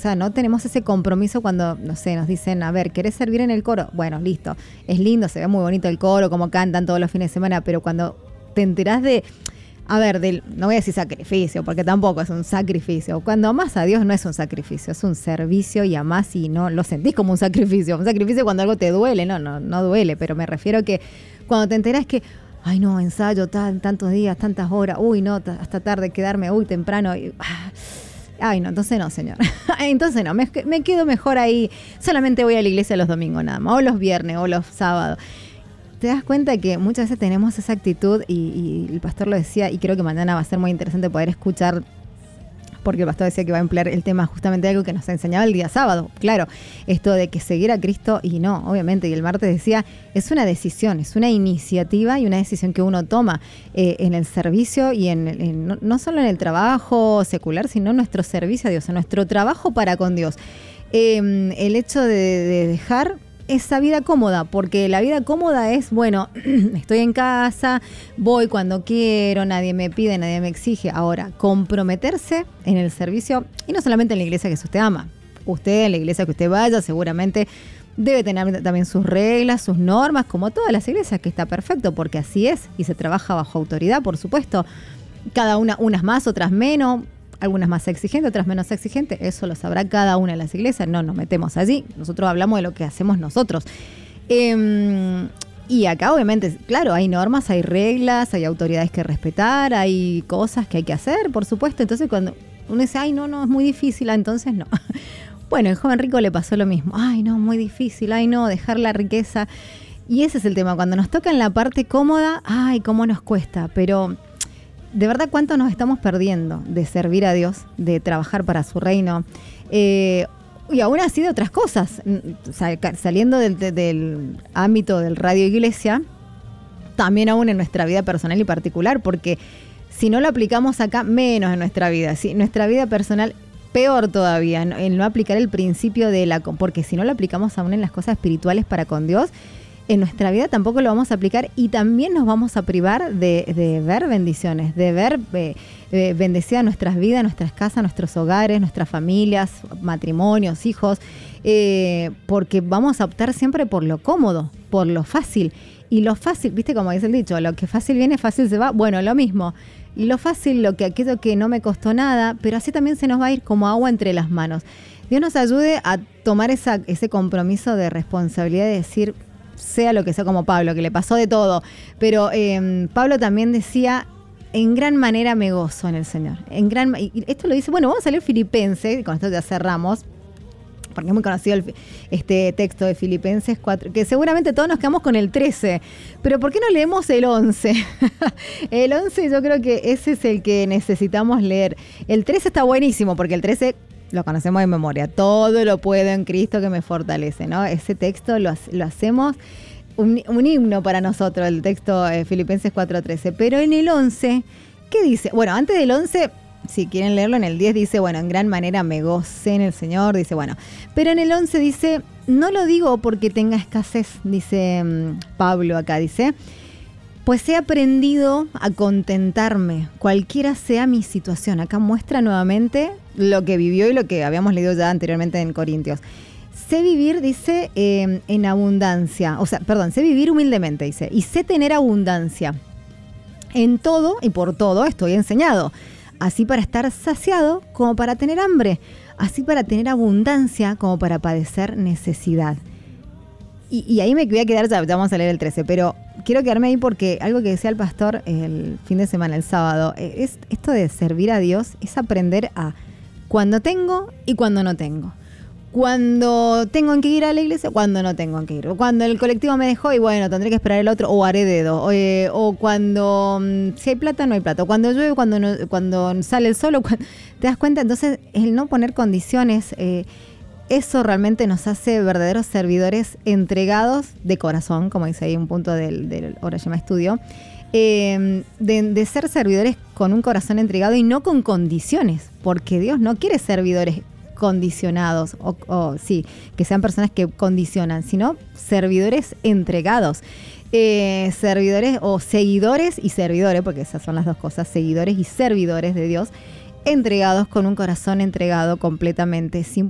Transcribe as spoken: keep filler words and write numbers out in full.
sea, no tenemos ese compromiso cuando, no sé, nos dicen, a ver, ¿querés servir en el coro? Bueno, listo, es lindo, se ve muy bonito el coro, como cantan todos los fines de semana, pero cuando te enterás de, a ver, del, no voy a decir sacrificio, porque tampoco es un sacrificio. Cuando amás a Dios no es un sacrificio, es un servicio y amás y no lo sentís como un sacrificio. Un sacrificio cuando algo te duele, no, no, no duele, pero me refiero que cuando te enterás que, ay no, ensayo tan, tantos días, tantas horas, uy no, t- hasta tarde quedarme, uy temprano, y, ah, ay no, entonces no señor, entonces no, me, me quedo mejor ahí, solamente voy a la iglesia los domingos nada más, o los viernes, o los sábados. Te das cuenta que muchas veces tenemos esa actitud y, y el pastor lo decía, y creo que mañana va a ser muy interesante poder escuchar, porque el pastor decía que va a emplear el tema justamente de algo que nos enseñaba el día sábado. Claro, esto de que seguir a Cristo, y no, obviamente, y el martes decía, es una decisión, es una iniciativa y una decisión que uno toma eh, en el servicio y en, en no, no solo en el trabajo secular, sino en nuestro servicio a Dios, en nuestro trabajo para con Dios. Eh, el hecho de, de dejar esa vida cómoda, porque la vida cómoda es, bueno, estoy en casa, voy cuando quiero, nadie me pide, nadie me exige. Ahora, comprometerse en el servicio, y no solamente en la iglesia que usted ama, usted en la iglesia que usted vaya seguramente debe tener también sus reglas, sus normas, como todas las iglesias, que está perfecto, porque así es, y se trabaja bajo autoridad, por supuesto, cada una, unas más, otras menos, algunas más exigentes, otras menos exigentes, eso lo sabrá cada una de las iglesias, no nos metemos allí, nosotros hablamos de lo que hacemos nosotros. Eh, y acá obviamente, claro, hay normas, hay reglas, hay autoridades que respetar, hay cosas que hay que hacer, por supuesto, entonces cuando uno dice, ay no, no, es muy difícil, entonces no. Bueno, el joven rico le pasó lo mismo, ay no, muy difícil, ay no, dejar la riqueza, y ese es el tema, cuando nos toca en la parte cómoda, ay, cómo nos cuesta, pero de verdad, ¿cuánto nos estamos perdiendo de servir a Dios, de trabajar para su reino? Eh, y aún así de otras cosas, saliendo del, del ámbito del radio iglesia, también aún en nuestra vida personal y particular, porque si no lo aplicamos acá, menos en nuestra vida. Si nuestra vida personal, peor todavía, en no aplicar el principio de la... Porque si no lo aplicamos aún en las cosas espirituales para con Dios, en nuestra vida tampoco lo vamos a aplicar y también nos vamos a privar de, de ver bendiciones, de ver eh, eh, bendecidas nuestras vidas, nuestras casas, nuestros hogares, nuestras familias, matrimonios, hijos, eh, porque vamos a optar siempre por lo cómodo, por lo fácil. Y lo fácil, viste como dice el dicho, lo que fácil viene, fácil se va. Bueno, lo mismo. Lo fácil, lo que aquello que no me costó nada, pero así también se nos va a ir como agua entre las manos. Dios nos ayude a tomar esa, ese compromiso de responsabilidad de decir, sea lo que sea, como Pablo, que le pasó de todo. Pero eh, Pablo también decía, en gran manera me gozo en el Señor. En gran, y esto lo dice, bueno, vamos a leer Filipenses, y con esto ya cerramos, porque es muy conocido el, este texto de Filipenses cuatro, que seguramente todos nos quedamos con el trece, pero ¿por qué no leemos el once? El once yo creo que ese es el que necesitamos leer. El trece está buenísimo, porque el trece lo conocemos de memoria, todo lo puedo en Cristo que me fortalece, ¿no? Ese texto lo, lo hacemos un, un himno para nosotros, el texto de Filipenses cuatro trece, pero en el once, ¿qué dice? Bueno, antes del once, si quieren leerlo, en el diez dice, bueno, en gran manera me gocé en el Señor, dice, bueno, pero en el once dice, no lo digo porque tenga escasez, dice um, Pablo acá, dice, pues he aprendido a contentarme, cualquiera sea mi situación. Acá muestra nuevamente lo que vivió y lo que habíamos leído ya anteriormente en Corintios. Sé vivir, dice, eh, en abundancia, o sea, perdón, sé vivir humildemente, dice, y sé tener abundancia. En todo y por todo estoy enseñado, así para estar saciado como para tener hambre, así para tener abundancia como para padecer necesidad. Y, y ahí me voy a quedar, ya, ya vamos a leer el trece, pero quiero quedarme ahí porque algo que decía el pastor el fin de semana, el sábado, es esto de servir a Dios, es aprender a cuando tengo y cuando no tengo. Cuando tengo que ir a la iglesia, cuando no tengo que ir. Cuando el colectivo me dejó y bueno, tendré que esperar el otro o haré dedo. O, eh, o cuando um, si hay plata, no hay plata. Cuando llueve, cuando, no, cuando sale el sol. Cuando, ¿te das cuenta? Entonces, el no poner condiciones, eh, eso realmente nos hace verdaderos servidores entregados de corazón, como dice ahí un punto del, del Orayama Estudio, eh, de, de ser servidores con un corazón entregado y no con condiciones, porque Dios no quiere servidores condicionados, o, o sí, que sean personas que condicionan, sino servidores entregados, eh, servidores o seguidores y servidores, porque esas son las dos cosas, seguidores y servidores de Dios, entregados con un corazón entregado completamente, sin